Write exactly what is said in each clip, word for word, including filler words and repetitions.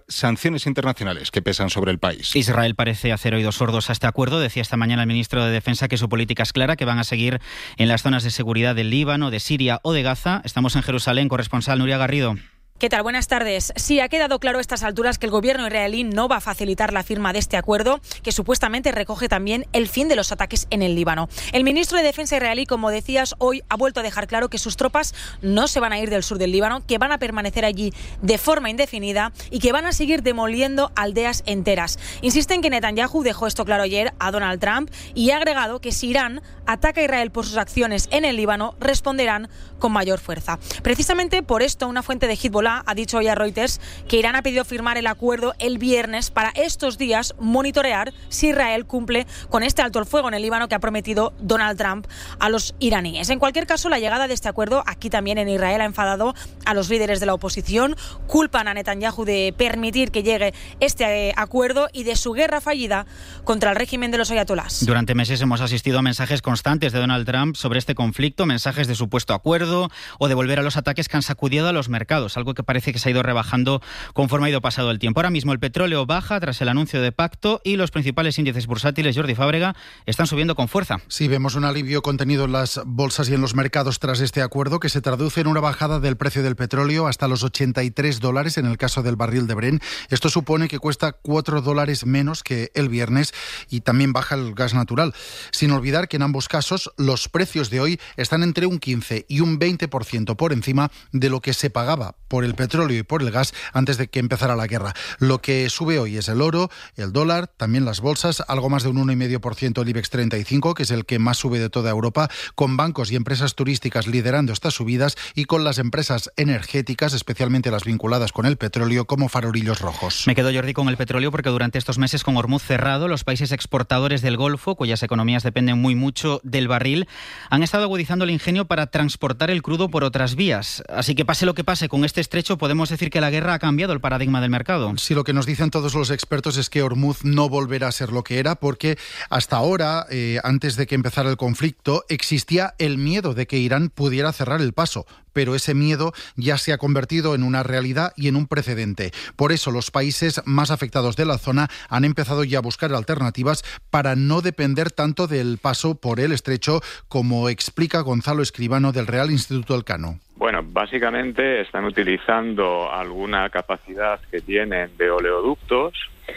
sanciones internacionales que pesan sobre el país. Israel parece hacer oídos sordos a este acuerdo. Decía esta mañana el ministro de Defensa que su política es clara, que van a seguir en las zonas de seguridad del Líbano, de Siria o de Gaza. Estamos en Jerusalén, corresponsal Nuria Garrido. ¿Qué tal? Buenas tardes. Sí, ha quedado claro a estas alturas que el gobierno israelí no va a facilitar la firma de este acuerdo, que supuestamente recoge también el fin de los ataques en el Líbano. El ministro de Defensa israelí, como decías, hoy ha vuelto a dejar claro que sus tropas no se van a ir del sur del Líbano, que van a permanecer allí de forma indefinida y que van a seguir demoliendo aldeas enteras. Insisten que Netanyahu dejó esto claro ayer a Donald Trump y ha agregado que si Irán ataca a Israel por sus acciones en el Líbano, responderán con mayor fuerza. Precisamente por esto, una fuente de Hezbollah ha dicho hoy a Reuters que Irán ha pedido firmar el acuerdo el viernes para estos días monitorear si Israel cumple con este alto el fuego en el Líbano que ha prometido Donald Trump a los iraníes. En cualquier caso, la llegada de este acuerdo aquí también en Israel ha enfadado a los líderes de la oposición. Culpan a Netanyahu de permitir que llegue este acuerdo y de su guerra fallida contra el régimen de los ayatolás. Durante meses hemos asistido a mensajes constantes de Donald Trump sobre este conflicto, mensajes de supuesto acuerdo o de volver a los ataques que han sacudido a los mercados, algo que parece que se ha ido rebajando conforme ha ido pasado el tiempo. Ahora mismo el petróleo baja tras el anuncio de pacto y los principales índices bursátiles, Jordi Fábrega, están subiendo con fuerza. Sí, vemos un alivio contenido en las bolsas y en los mercados tras este acuerdo que se traduce en una bajada del precio del petróleo hasta los ochenta y tres dólares en el caso del barril de Brent. Esto supone que cuesta cuatro dólares menos que el viernes y también baja el gas natural. Sin olvidar que en ambos casos los precios de hoy están entre un quince y un veinte por ciento por encima de lo que se pagaba por el petróleo y por el gas antes de que empezara la guerra. Lo que sube hoy es el oro, el dólar, también las bolsas, algo más de un uno coma cinco por ciento el IBEX treinta y cinco, que es el que más sube de toda Europa, con bancos y empresas turísticas liderando estas subidas y con las empresas energéticas, especialmente las vinculadas con el petróleo, como farolillos rojos. Me quedo, Jordi, con el petróleo porque durante estos meses con Hormuz cerrado, los países exportadores del Golfo, cuyas economías dependen muy mucho del barril, han estado agudizando el ingenio para transportar el crudo por otras vías. Así que pase lo que pase con este estrecho, podemos decir que la guerra ha cambiado el paradigma del mercado. Sí, lo que nos dicen todos los expertos es que Hormuz no volverá a ser lo que era porque hasta ahora, eh, antes de que empezara el conflicto, existía el miedo de que Irán pudiera cerrar el paso, pero ese miedo ya se ha convertido en una realidad y en un precedente. Por eso los países más afectados de la zona han empezado ya a buscar alternativas para no depender tanto del paso por el estrecho, como explica Gonzalo Escribano del Real Instituto Elcano. Bueno, básicamente están utilizando alguna capacidad que tienen de oleoductos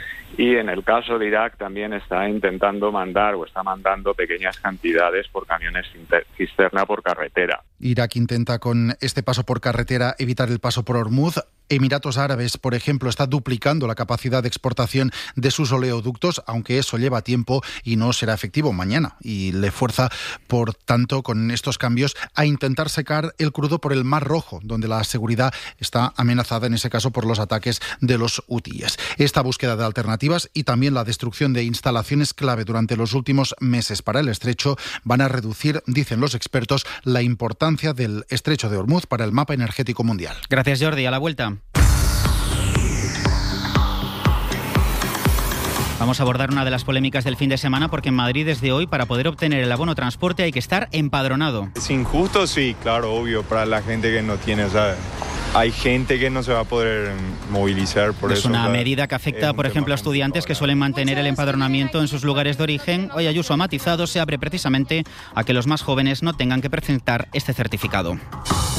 y en el caso de Irak también está intentando mandar o está mandando pequeñas cantidades por camiones cisterna por carretera. Irak intenta con este paso por carretera evitar el paso por Hormuz. Emiratos Árabes, por ejemplo, está duplicando la capacidad de exportación de sus oleoductos, aunque eso lleva tiempo y no será efectivo mañana. Y le fuerza, por tanto, con estos cambios, a intentar secar el crudo por el Mar Rojo, donde la seguridad está amenazada, en ese caso, por los ataques de los hutíes. Esta búsqueda de alternativas y también la destrucción de instalaciones clave durante los últimos meses para el estrecho van a reducir, dicen los expertos, la importancia del estrecho de Hormuz para el mapa energético mundial. Gracias, Jordi. A la vuelta. Vamos a abordar una de las polémicas del fin de semana porque en Madrid desde hoy para poder obtener el abono transporte hay que estar empadronado. Es injusto, sí, claro, obvio, para la gente que no tiene, o sea, hay gente que no se va a poder movilizar por eso. Es una ¿sabes? medida que afecta, por ejemplo, a estudiantes que suelen mantener el empadronamiento en sus lugares de origen. Hoy Ayuso ha matizado, se abre precisamente a que los más jóvenes no tengan que presentar este certificado.